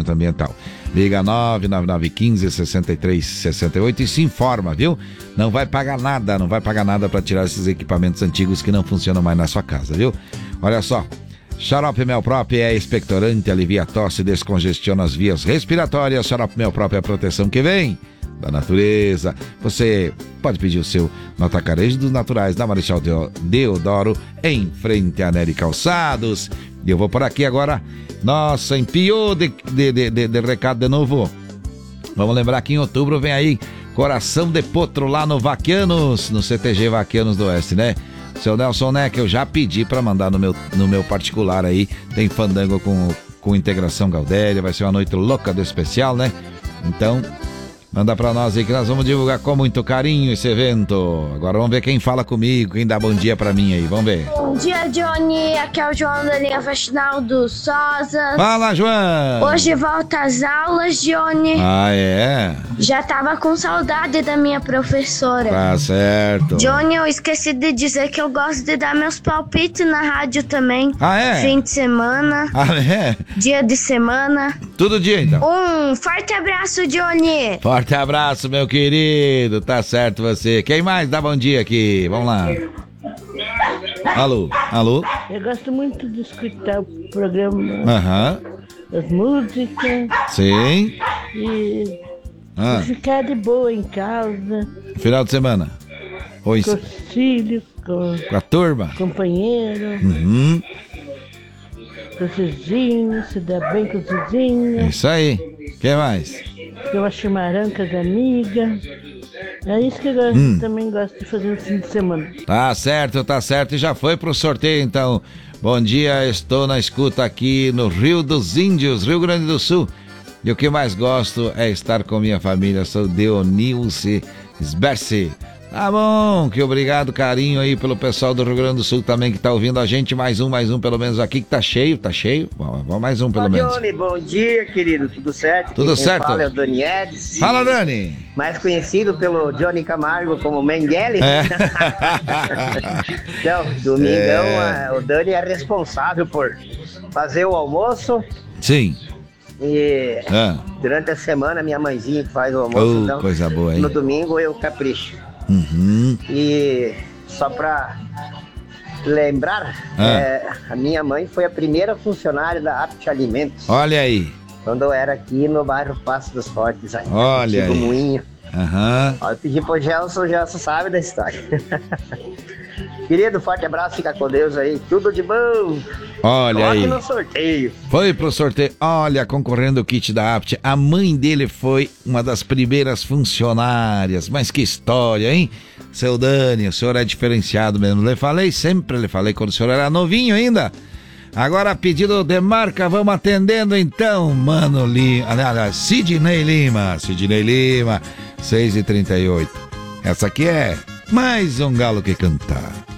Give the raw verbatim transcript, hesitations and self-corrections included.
licenciamento ambiental. Liga nove nove nove um cinco, seis três seis oito e se informa, viu? Não vai pagar nada, não vai pagar nada para tirar esses equipamentos antigos que não funcionam mais na sua casa, viu? Olha só, Xarope Melprop é expectorante, alivia a tosse, descongestiona as vias respiratórias. Xarope Melprop é a proteção que vem da natureza. Você pode pedir o seu no Atacarejo dos Naturais, da Marechal Deodoro, em frente a Nery Calçados. E eu vou por aqui agora. Nossa, empiou de, de, de, de, de recado de novo. Vamos lembrar que em outubro vem aí Coração de Potro lá no Vaquianos, no C T G Vaquianos do Oeste, né? Seu Nelson Neck, eu já pedi pra mandar no meu, no meu particular aí. Tem fandango com, com integração Gaudéria. Vai ser uma noite louca do especial, né? Então, manda pra nós aí que nós vamos divulgar com muito carinho esse evento. Agora vamos ver quem fala comigo, quem dá bom dia pra mim aí, vamos ver. Bom dia, Johnny, aqui é o João da linha Faxinal do Sosa. Fala, João! Hoje volta às aulas, Johnny. Ah, é? Já tava com saudade da minha professora. Tá certo. Johnny, eu esqueci de dizer que eu gosto de dar meus palpites na rádio também. Ah, é? Fim de semana. Ah, é? Dia de semana. Todo dia, então. Um forte abraço, Johnny. Forte abraço, meu querido. Tá certo você. Quem mais dá bom dia aqui? Vamos lá. Alô? Alô? Eu gosto muito de escutar o programa. Aham. As músicas. Sim. E Ah. ficar de boa em casa. Final de semana. Oi. Com os filhos, com, Com a turma. companheiro, Uhum. com os vizinhos, se dá bem com os vizinhos. Isso aí. Quem mais? Eu acho chimarrão com as amigas. É isso que eu gosto, Hum. também gosto de fazer no fim de semana. Tá certo, tá certo. E já foi pro sorteio, então. Bom dia, estou na escuta aqui no Rio dos Índios, Rio Grande do Sul. E o que mais gosto é estar com minha família. Sou Deonilce Sberce. Tá bom, que obrigado, carinho aí pelo pessoal do Rio Grande do Sul também que tá ouvindo a gente. Mais um, mais um, pelo menos aqui que tá cheio, tá cheio. Vamos mais um, pelo Ô, menos. Johnny, bom dia, querido. Tudo certo? Tudo Quem certo? Fala é o Dani Edson. Fala, Dani. Mais conhecido pelo Johnny Camargo como Mengele. É. Então, domingão, É. a- o Dani é responsável por fazer o almoço. Sim. E Ah. durante a semana, minha mãezinha que faz o almoço. Oh, então, coisa boa, hein? no domingo eu capricho. Uhum. E só pra lembrar, Ah. é, a minha mãe foi a primeira funcionária da Apte Alimentos. Olha aí. Quando eu era aqui no bairro Passo dos Fortes, aí, Olha antigo aí. Moinho. Aham. Ó, eu pedi pro Gelson, o Gelson sabe da história. Querido, forte abraço, fica com Deus aí, tudo de bom. Olha Coloque aí. no sorteio. Foi pro sorteio. Olha, concorrendo o kit da Apt. A mãe dele foi uma das primeiras funcionárias. Mas que história, hein? Seu Dani, o senhor é diferenciado mesmo. Lhe falei, sempre lhe falei quando o senhor era novinho ainda. Agora, pedido de marca, vamos atendendo então, Mano Lima. Aliás, Sidney Lima. Sidney Lima, seis e trinta e oito. Essa aqui é mais um galo que cantar.